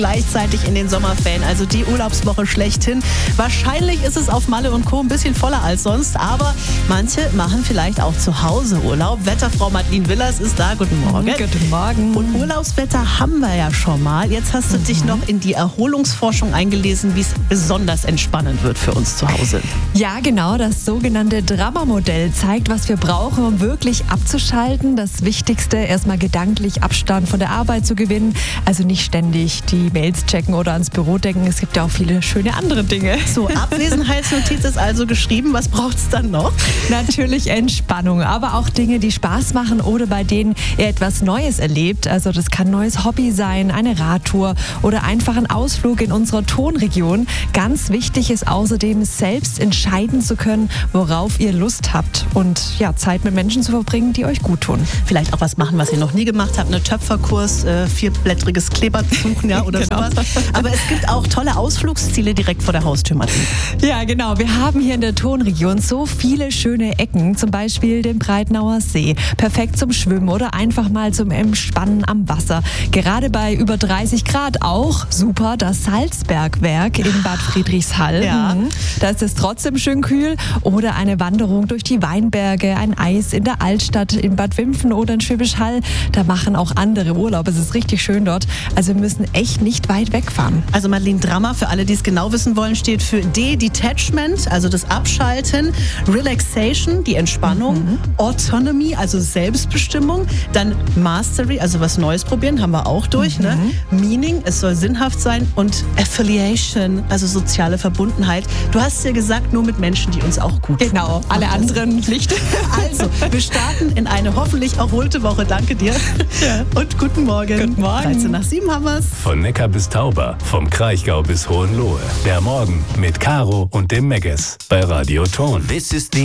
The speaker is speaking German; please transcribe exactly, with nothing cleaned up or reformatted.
Gleichzeitig in den Sommerferien, also die Urlaubswoche schlechthin. Wahrscheinlich ist es auf Malle und Co. ein bisschen voller als sonst, aber manche machen vielleicht auch zu Hause Urlaub. Wetterfrau Madeline Willers ist da. Guten Morgen. Guten Morgen. Und Urlaubswetter haben wir ja schon mal. Jetzt hast du mhm. dich noch in die Erholungsforschung eingelesen, wie es besonders entspannend wird für uns zu Hause. Ja, genau. Das sogenannte Drama-Modell zeigt, was wir brauchen, um wirklich abzuschalten. Das Wichtigste, erstmal gedanklich Abstand von der Arbeit zu gewinnen. Also nicht ständig die Mails checken oder ans Büro denken. Es gibt ja auch viele schöne andere Dinge. So, Abwesenheitsnotiz ist also geschrieben. Was braucht es dann noch? Natürlich Entspannung, aber auch Dinge, die Spaß machen oder bei denen ihr etwas Neues erlebt. Also das kann ein neues Hobby sein, eine Radtour oder einfach ein Ausflug in unserer Tonregion. Ganz wichtig ist außerdem, selbst entscheiden zu können, worauf ihr Lust habt und ja, Zeit mit Menschen zu verbringen, die euch gut tun. Vielleicht auch was machen, was ihr noch nie gemacht habt. Eine Töpferkurs, äh, vierblättriges Kleeblatt suchen, ja, oder genau. sowas. Aber es gibt auch tolle Ausflugsziele direkt vor der Haustür, Martin. Ja, genau. Wir haben hier in der Tonregion so viele schöne Ecken, zum Beispiel den Breitnauer See. Perfekt zum Schwimmen oder einfach mal zum Entspannen am Wasser. Gerade bei über dreißig Grad auch super das Salzbergwerk in Bad Friedrichshall. Ja. Da ist es trotzdem schön kühl. Oder eine Wanderung durch die Weinberge, ein Eis in der Altstadt in Bad Wimpfen oder in Schwäbisch Hall. Da machen auch andere Urlaub. Es ist richtig schön dort. Also wir müssen echt nicht weit wegfahren. Also Madeline, Drama, für alle, die es genau wissen wollen, steht für D, Detachment, also das Abschalten, Relaxation, die Entspannung, mhm. Autonomy, also Selbstbestimmung, dann Mastery, also was Neues probieren, haben wir auch durch, mhm. ne? Meaning, es soll sinnhaft sein und Affiliation, also soziale Verbundenheit. Du hast ja gesagt, nur mit Menschen, die uns auch gut Genau, tun. alle anderen nicht. Also, wir starten in eine hoffentlich erholte Woche. Danke dir. Ja. Und guten Morgen. Guten Morgen. dreizehn nach sieben haben wir's. Von Neckar bis Tauber, vom Kraichgau bis Hohenlohe. Der Morgen mit Caro und dem Megges bei Radio Ton. This is the